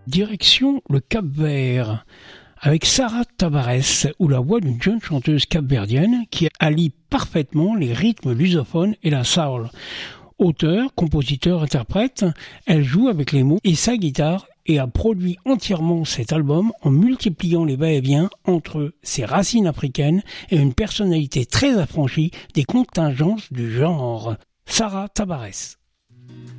Direction le Cap-Vert, avec Sarah Tabarès, ou la voix d'une jeune chanteuse capverdienne qui allie parfaitement les rythmes lusophones et la soul. Auteur, compositeur, interprète, elle joue avec les mots et sa guitare et a produit entièrement cet album en multipliant les va-et-vient entre ses racines africaines et une personnalité très affranchie des contingences du genre. Sarah Tabarès.